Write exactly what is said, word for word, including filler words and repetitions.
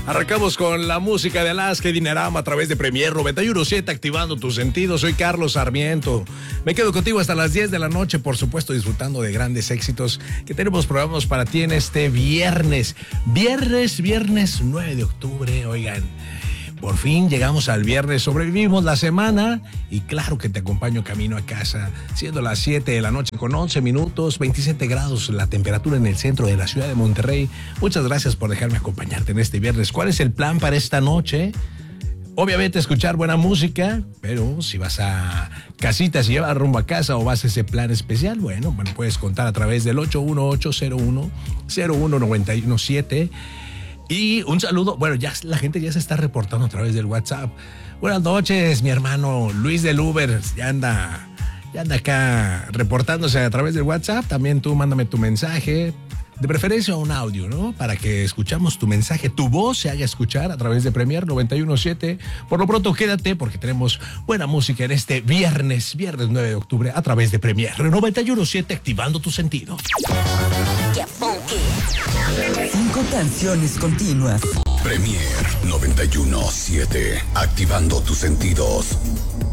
Arrancamos con la música de Alaska y Dinarama a través de Premier noventa y uno punto siete, activando tus sentidos. Soy Carlos Sarmiento. Me quedo contigo hasta las diez de la noche, por supuesto, disfrutando de grandes éxitos que tenemos programas para ti en este viernes. Viernes, viernes nueve de octubre, oigan. Por fin llegamos al viernes, sobrevivimos la semana y claro que te acompaño camino a casa, siendo las siete de la noche con once minutos, veintisiete grados la temperatura en el centro de la ciudad de Monterrey. Muchas gracias por dejarme acompañarte en este viernes. ¿Cuál es el plan para esta noche? Obviamente escuchar buena música, pero si vas a casita, si llevas rumbo a casa o vas a ese plan especial, bueno, bueno puedes contar a través del ocho uno ocho cero uno cero uno nueve uno siete. Y un saludo, bueno, ya la gente ya se está reportando a través del WhatsApp. Buenas noches, mi hermano Luis del Uber, ya anda, ya anda acá reportándose a través del WhatsApp. También tú mándame tu mensaje, de preferencia un audio, ¿no? Para que escuchamos tu mensaje, tu voz se haga escuchar a través de Premier noventa y uno punto siete. Por lo pronto quédate porque tenemos buena música en este viernes, viernes nueve de octubre a través de Premier noventa y uno punto siete, activando tus sentidos. Cinco canciones continuas. Premier noventa y uno punto siete, activando tus sentidos.